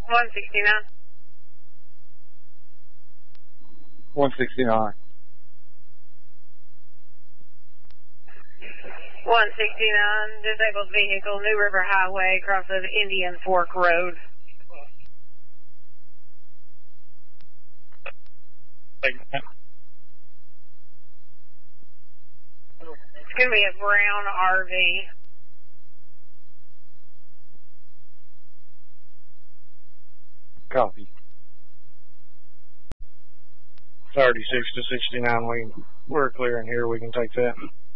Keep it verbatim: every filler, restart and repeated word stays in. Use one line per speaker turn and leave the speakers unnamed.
one sixty-nine.
one sixty-nine.
one sixty-nine, disabled vehicle, New River Highway, across of Indian Fork Road. It's going to be a brown R V.
Copy. thirty-six to sixty-nine, we, we're clear in here, we can take that.